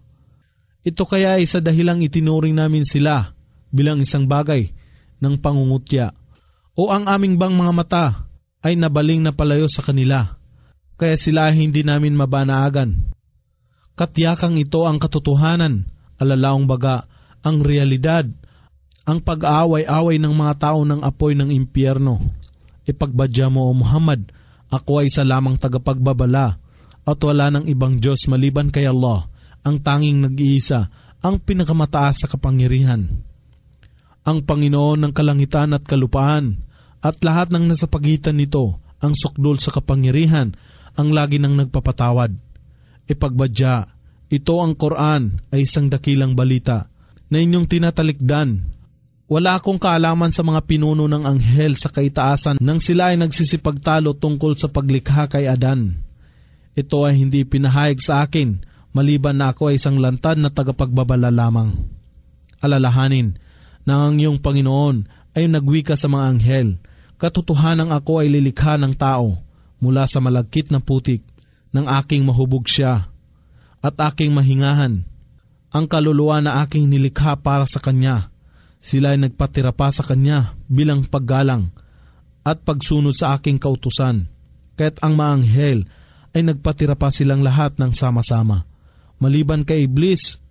Ito kaya ay sa dahilang itinuring namin sila bilang isang bagay ng pangungutya, o ang aming bang mga mata ay nabaling na palayo sa kanila, kaya sila ay hindi namin mabanaagan. Katyakang ito ang katotohanan, alalaong baga ang realidad, ang pag-aaway-away ng mga tao ng apoy ng impyerno. Ipagbadya mo, O Muhammad, ako ay isa lamang tagapagbabala at wala ng ibang Diyos maliban kay Allah, ang tanging nag-iisa, ang pinakamataas sa kapangyarihan. Ang Panginoon ng kalangitan at kalupaan at lahat ng nasa pagitan nito, ang sukdol sa kapangyarihan, ang lagi nang nagpapatawad. Ipagbadya, ito ang Quran ay isang dakilang balita na inyong tinatalikdan. Wala akong kaalaman sa mga pinuno ng anghel sa kaitaasan nang sila ay nagsisipagtalo tungkol sa paglikha kay Adan. Ito ay hindi pinahayag sa akin, maliban na ako ay isang lantad na tagapagbabala lamang. Alalahanin na ang iyong Panginoon ay nagwika sa mga anghel, katotohanang ako ay lilikha ng tao mula sa malagkit na putik, ng aking mahubog siya at aking mahingahan. Ang kaluluwa na aking nilikha para sa kanya, sila ay nagpatira pa sa kanya bilang paggalang at pagsunod sa aking kautusan. Kaya't ang mga anghel ay nagpatira pa silang lahat ng sama-sama. Maliban kay Iblis,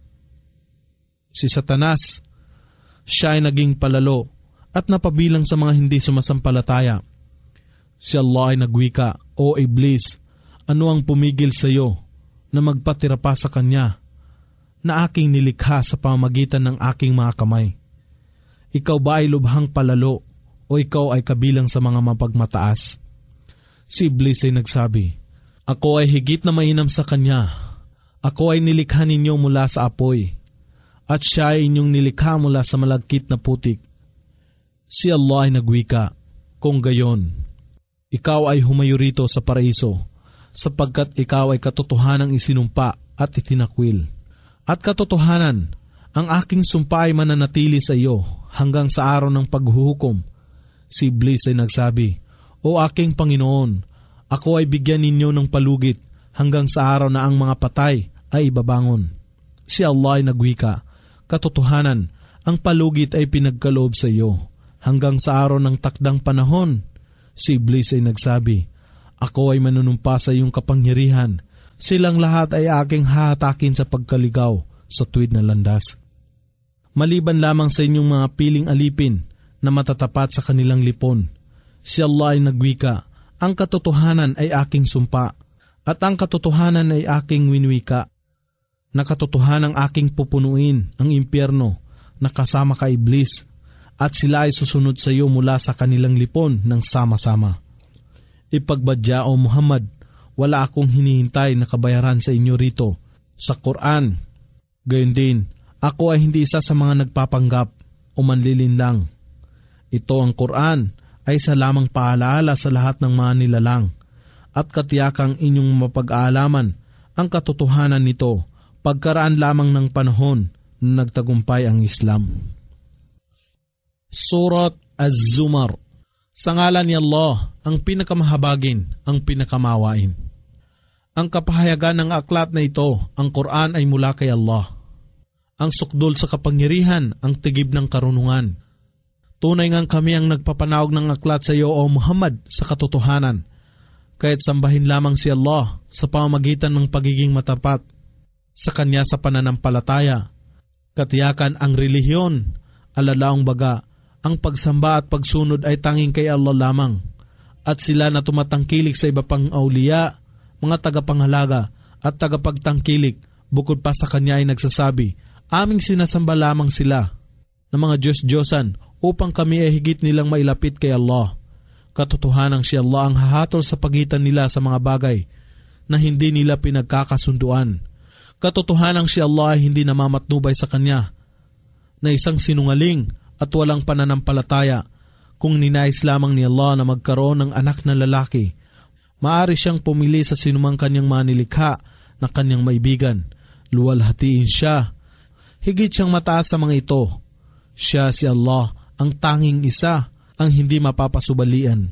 si Satanas, siya ay naging palalo at napabilang sa mga hindi sumasampalataya. Si Allah ay nagwika, O Iblis, ano ang pumigil sa iyo na magpatira pa sa kanya na aking nilikha sa pamamagitan ng aking mga kamay? Ikaw ba ay lubhang palalo o ikaw ay kabilang sa mga mapagmataas? Si Iblis ay nagsabi, Ako ay higit na mainam sa kanya. Ako ay nilikha ninyo mula sa apoy, at siya ay inyong nilikha mula sa malagkit na putik. Si Allah ay nagwika, Kung gayon, ikaw ay humayo rito sa paraiso, sapagkat ikaw ay katotohanang isinumpa at itinakwil. At katotohanan, ang aking sumpa ay mananatili sa iyo hanggang sa araw ng paghuhukom. Si Iblis ay nagsabi, O aking Panginoon, ako ay bigyan ninyo ng palugit hanggang sa araw na ang mga patay ay ibabangon. Si Allah ay nagwika, Katotohanan, ang palugit ay pinagkaloob sa iyo, Hanggang sa araw ng takdang panahon, si Iblis ay nagsabi, "Ako ay manunumpa sa iyong kapangyarihan. Silang lahat ay aking hahatakin sa pagkaligaw sa tuwid na landas." Maliban lamang sa inyong mga piling alipin na matatapat sa kanilang lipon, si Allah ay nagwika, "Ang katotohanan ay aking sumpa, at ang katotohanan ay aking winwika. Na katotohanang aking pupunuin ang impyerno na kasama ka Iblis, at sila ay susunod sa iyo mula sa kanilang lipon ng sama-sama." Ipagbadya o Muhammad, wala akong hinihintay na kabayaran sa inyo rito sa Quran. Gayon din, ako ay hindi isa sa mga nagpapanggap o manlilinlang. Ito ang Quran ay isa lamang paalaala sa lahat ng mga nilalang, at katiyakang inyong mapag-aalaman ang katotohanan nito pagkaraan lamang ng panahon na nagtagumpay ang Islam. Surat Az-Zumar. Sa ngalan ni Allah, ang pinakamahabagin, ang pinakamawain. Ang kapahayagan ng aklat na ito, ang Quran ay mula kay Allah. Ang sukdol sa kapangyarihan, ang tigib ng karunungan. Tunay ngang kami ang nagpapanawag ng aklat sa iyo o Muhammad sa katotohanan, kaya't sambahin lamang si Allah sa pamamagitan ng pagiging matapat sa Kanya sa pananampalataya. Katiyakan ang relihiyon, alalaong baga, ang pagsamba at pagsunod ay tanging kay Allah lamang, at sila na tumatangkilik sa iba pang auliya, mga tagapanghalaga at tagapagtangkilik, bukod pa sa Kanya ay nagsasabi, aming sinasamba lamang sila na mga Diyos-Diyosan upang kami ay higit nilang mailapit kay Allah. Katotohanang si Allah ang hahatol sa pagitan nila sa mga bagay na hindi nila pinagkakasunduan. Katotohanang si Allah ay hindi namamatnubay sa Kanya na isang sinungaling at walang pananampalataya. Kung ninais lamang ni Allah na magkaroon ng anak na lalaki, maaari siyang pumili sa sinumang Kanyang manilikha na Kanyang maibigan. Luwalhatiin siya. Higit siyang mataas sa mga ito. Siya si Allah, ang tanging isa, ang hindi mapapasubalian.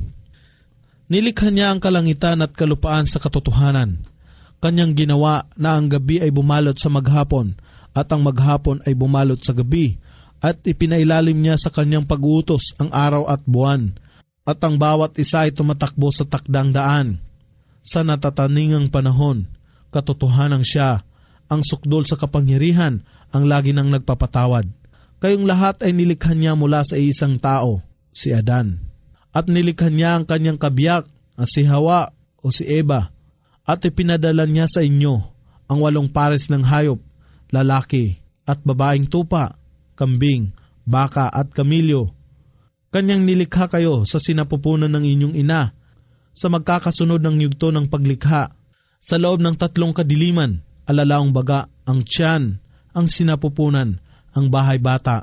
Nilikha niya ang kalangitan at kalupaan sa katotohanan. Kanyang ginawa na ang gabi ay bumalot sa maghapon at ang maghapon ay bumalot sa gabi, at ipinailalim niya sa Kanyang pag-uutos ang araw at buwan, at ang bawat isa ay tumatakbo sa takdang daan. Sa natataningang panahon, katotohanan siya, ang sukdol sa kapangyarihan, ang lagi nang nagpapatawad. Kayong lahat ay nilikha niya mula sa isang tao, si Adan. At nilikha niya ang kanyang kabiyak, si Hawa o si Eva. At ipinadala niya sa inyo ang 8 pares ng hayop, lalaki at babaeng tupa, kambing, baka at kamilyo. Kanyang nilikha kayo sa sinapupunan ng inyong ina, sa magkakasunod ng yugto ng paglikha. Sa loob ng 3 kadiliman, alalaong baga, ang tiyan, ang sinapupunan, ang bahay bata.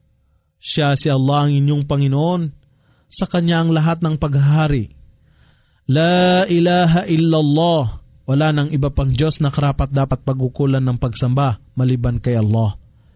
Siya si Allah ang inyong Panginoon, sa Kanya ang lahat ng paghahari. La ilaha illallah, wala nang iba pang Diyos na karapat dapat pagkukulan ng pagsamba maliban kay Allah.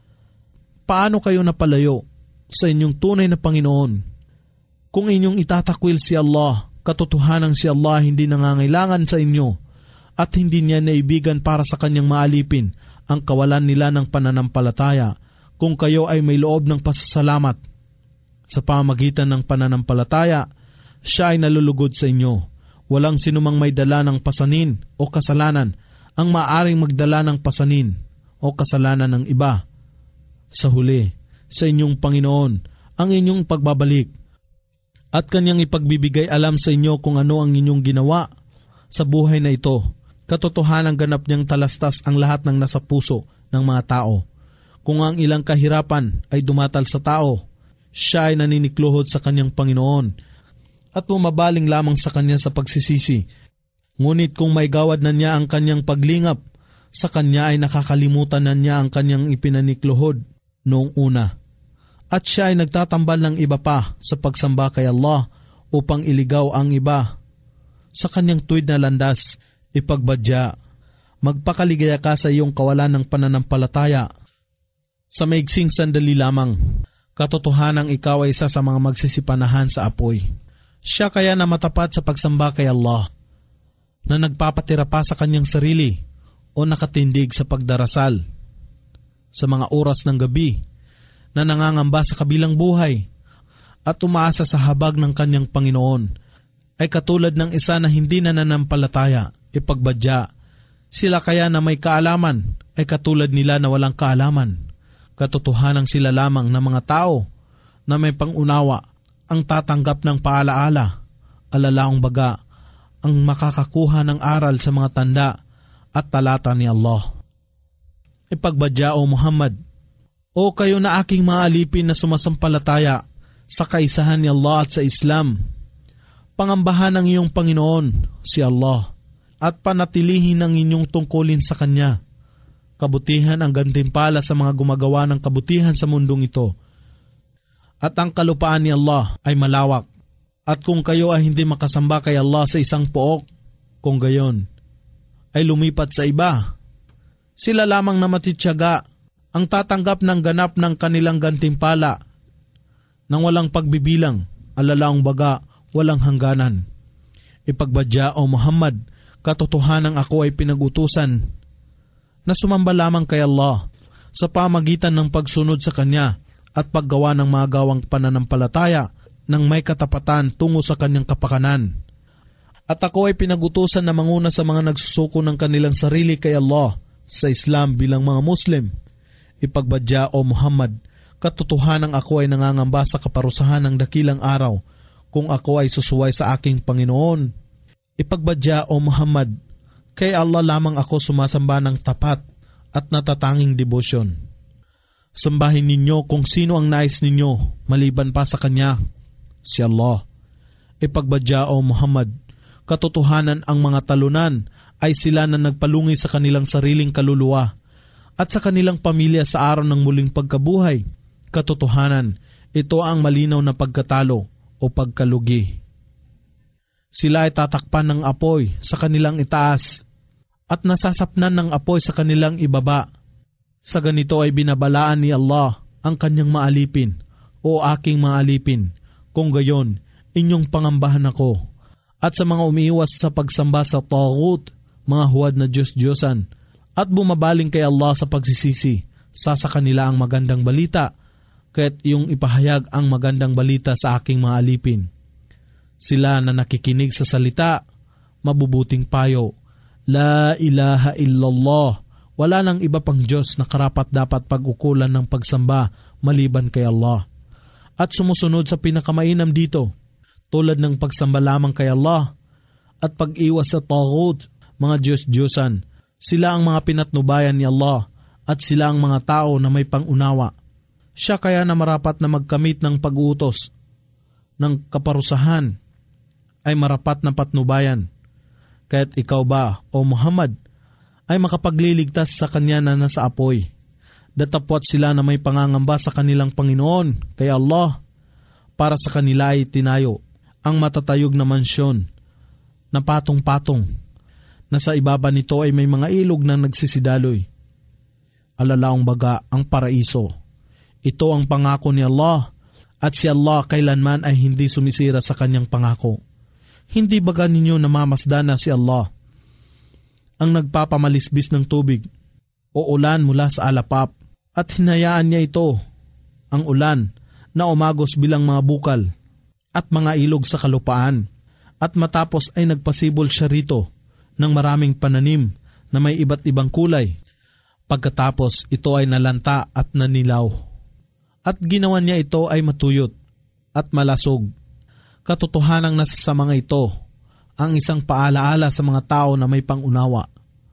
Paano kayo napalayo sa inyong tunay na Panginoon? Kung inyong itatakwil si Allah, katotohanang si Allah hindi nangangailangan sa inyo at hindi niya naibigan para sa Kanyang maalipin ang kawalan nila ng pananampalataya kung kayo ay may loob ng pasasalamat. Sa pamamagitan ng pananampalataya, siya ay nalulugod sa inyo. Walang sinumang may dala ng pasanin o kasalanan ang maaring magdala ng pasanin o kasalanan ng iba. Sa huli, sa inyong Panginoon ang inyong pagbabalik, at Kanyang ipagbibigay alam sa inyo kung ano ang inyong ginawa sa buhay na ito. Katotohanan ganap niyang talastas ang lahat ng nasa puso ng mga tao. Kung ang ilang kahirapan ay dumatal sa tao, siya ay naninikluhod sa Kanyang Panginoon at bumabaling lamang sa Kanya sa pagsisisi. Ngunit kung may gawad na niya ang Kanyang paglingap, sa Kanya ay nakakalimutan na niya ang Kanyang ipinanikluhod noong una. At siya ay nagtatambal ng iba pa sa pagsamba kay Allah upang iligaw ang iba sa Kanyang tuwid na landas. Ipagbadya, magpakaligaya ka sa iyong kawalan ng pananampalataya. Sa maigsing sandali lamang, katotohanang ikaw ay isa sa mga magsisipanahan sa apoy. Siya kaya na matapat sa pagsamba kay Allah, na nagpapatira pa sa kanyang sarili o nakatindig sa pagdarasal sa mga oras ng gabi, na nangangamba sa kabilang buhay at umaasa sa habag ng kanyang Panginoon ay katulad ng isa na hindi nananampalataya, ipagbadya. Sila kaya na may kaalaman ay katulad nila na walang kaalaman. Katotohanan sila lamang ng mga tao na may pangunawa ang tatanggap ng paalaala, alalaong baga, ang makakakuha ng aral sa mga tanda at talata ni Allah. Ipagbadya o Muhammad, o kayo na aking mga alipin na sumasampalataya sa kaisahan ni Allah at sa Islam, pangambahan ng iyong Panginoon, si Allah, at panatilihin ang inyong tungkulin sa Kanya. Kabutihan ang gantimpala sa mga gumagawa ng kabutihan sa mundong ito. At ang kalupaan ni Allah ay malawak. At kung kayo ay hindi makasamba kay Allah sa isang pook, kung gayon, ay lumipat sa iba. Sila lamang na matityaga ang tatanggap ng ganap ng kanilang gantimpala nang walang pagbibilang, alalaong baga, walang hangganan. Ipagbadya o Muhammad, katotohanan ako ay pinag-utusan na sumamba lamang kay Allah sa pamagitan ng pagsunod sa Kanya at paggawa ng mga gawang pananampalataya ng may katapatan tungo sa Kanyang kapakanan. At ako ay pinag-utusan na manguna sa mga nagsusuko ng kanilang sarili kay Allah sa Islam bilang mga Muslim. Ipagbadya o Muhammad, katotohanan ako ay nangangamba sa kaparusahan ng dakilang araw kung ako ay susuway sa aking Panginoon. Ipagbadya o Muhammad, kay Allah lamang ako sumasamba ng tapat at natatanging debosyon. Sambahin ninyo kung sino ang nais ninyo maliban pa sa Kanya, si Allah. Ipagbadya o Muhammad, katotohanan ang mga talunan ay sila na nagpalungi sa kanilang sariling kaluluwa at sa kanilang pamilya sa araw ng muling pagkabuhay. Katotohanan, ito ang malinaw na pagkatalo o pagkalugi. Sila ay tatakpan ng apoy sa kanilang itaas at nasasapnan ng apoy sa kanilang ibaba. Sa ganito ay binabalaan ni Allah ang kanyang maalipin o aking maalipin. Kung gayon, inyong pangambahan ako. At sa mga umiiwas sa pagsamba sa taghut, mga huwad na Diyos-Diyosan, at bumabaling kay Allah sa pagsisisi, sa kanila ang magandang balita, kaya't iyong ipahayag ang magandang balita sa aking mga alipin. Sila na nakikinig sa salita, mabubuting payo, La ilaha illallah, wala nang iba pang Diyos na karapat dapat pag-ukulan ng pagsamba maliban kay Allah. At sumusunod sa pinakamainam dito, tulad ng pagsamba lamang kay Allah at pag-iwas sa taghut, mga Diyos-Diyosan. Sila ang mga pinatnubayan ni Allah at sila ang mga tao na may pangunawa. Siya kaya na marapat na magkamit ng pag-uutos ng kaparusahan ay marapat na patnubayan. Kaya't ikaw ba, o Muhammad, ay makapagliligtas sa Kanya na nasa apoy. Datapwat sila na may pangangamba sa kanilang Panginoon, kay Allah, para sa kanila ay tinayo ang matatayog na mansyon na patong-patong, na sa ibaba nito ay may mga ilog na nagsisidaloy. Alalaong baga ang paraiso. Ito ang pangako ni Allah, at si Allah kailanman ay hindi sumisira sa kanyang pangako. Hindi baga ninyo namamasdan na si Allah ang nagpapamalisbis ng tubig o ulan mula sa alapap, at hinayaan niya ito, ang ulan, na umagos bilang mga bukal at mga ilog sa kalupaan, at matapos ay nagpasibol siya rito ng maraming pananim na may iba't ibang kulay. Pagkatapos ito ay nalanta at nanilaw. At ginawa niya ito ay matuyot at malasog. Katotohanang nasa sa mga ito ang isang paalaala sa mga tao na may pangunawa.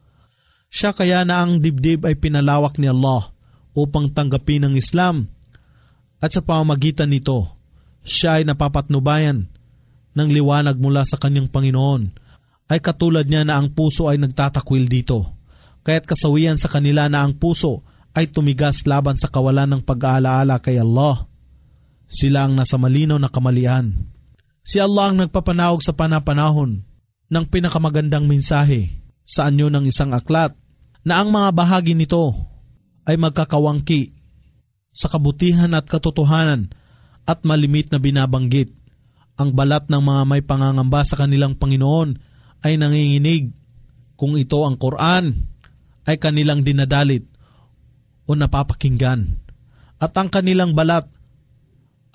Siya kaya na ang dibdib ay pinalawak ni Allah upang tanggapin ang Islam, at sa pamamagitan nito, siya ay napapatnubayan ng liwanag mula sa kanyang Panginoon. Ay katulad niya na ang puso ay nagtatakwil dito. Kaya't kasawian sa kanila na ang puso ay tumigas laban sa kawalan ng pag-aalaala kay Allah. Sila ang nasa malinaw na kamalian. Si Allah ang nagpapanawag sa panapanahon ng pinakamagandang mensahe sa anyo ng isang aklat na ang mga bahagi nito ay magkakawangki sa kabutihan at katotohanan at malimit na binabanggit. Ang balat ng mga may pangangamba sa kanilang Panginoon ay nanginginig kung ito ang Quran ay kanilang dinadalit o napapakinggan. At ang kanilang balat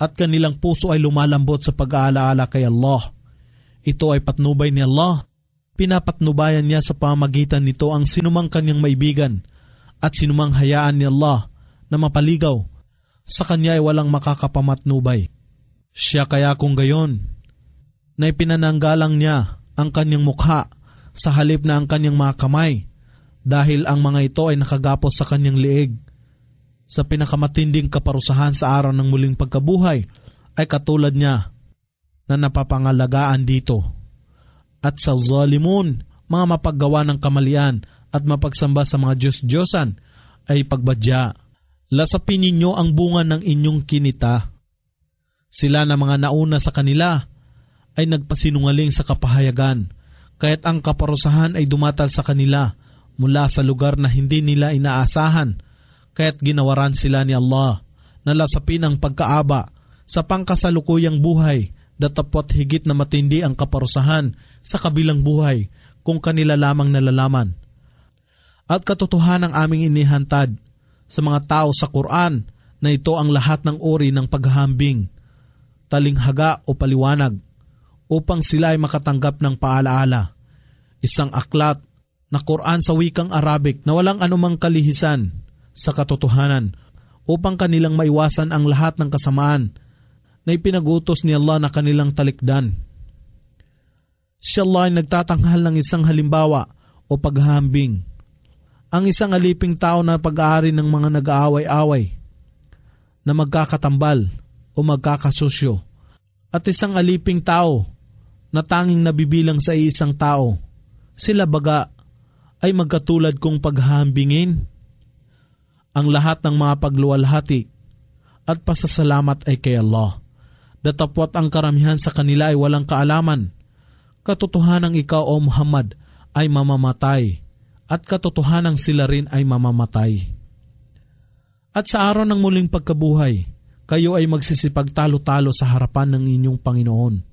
at kanilang puso ay lumalambot sa pag-aalaala kay Allah. Ito ay patnubay ni Allah. Pinapatnubayan niya sa pamagitan nito ang sinumang kanyang maibigan at sinumang hayaan ni Allah na mapaligaw. Sa kanya ay walang makakapamatnubay. Siya kaya kung gayon, na ipinananggalang niya ang kanyang mukha sa halip na ang kanyang mga kamay, dahil ang mga ito ay nakagapos sa kanyang liig. Sa pinakamatinding kaparusahan sa araw ng muling pagkabuhay ay katulad niya na napapangalagaan dito. At sa zalimun, mga mapaggawa ng kamalian at mapagsamba sa mga Diyos-Diyosan ay pagbadya. Lasapin ninyo ang bunga ng inyong kinita. Sila na mga nauna sa kanila ay nagpasinungaling sa kapahayagan, kaya't ang kaparusahan ay dumatal sa kanila mula sa lugar na hindi nila inaasahan, kaya't ginawaran sila ni Allah na lasapin ang pagkaaba sa pangkasalukuyang buhay, datapwat higit na matindi ang kaparusahan sa kabilang buhay kung kanila lamang nalalaman. At katotohanan ang aming inihantad sa mga tao sa Quran na ito ang lahat ng uri ng paghahambing, talinghaga o paliwanag, upang sila ay makatanggap ng paalaala. Isang aklat na Quran sa wikang Arabic na walang anumang kalihisan sa katotohanan upang kanilang maiwasan ang lahat ng kasamaan na ipinag-utos ni Allah na kanilang talikdan. Si Allah ay nagtatanghal ng isang halimbawa o paghahambing. Ang isang aliping tao na pag-aari ng mga nag-aaway-away na magkakatambal o magkakasusyo, at isang aliping tao na tanging nabibilang sa isang tao. Sila baga ay magkatulad kong paghahambingin. Ang lahat ng mga pagluwalhati at pasasalamat ay kay Allah. Datapwat ang karamihan sa kanila ay walang kaalaman. Katotohanang ikaw, O Muhammad, ay mamamatay, at katotohanang sila rin ay mamamatay. At sa araw ng muling pagkabuhay, kayo ay magsisipagtalo-talo sa harapan ng inyong Panginoon.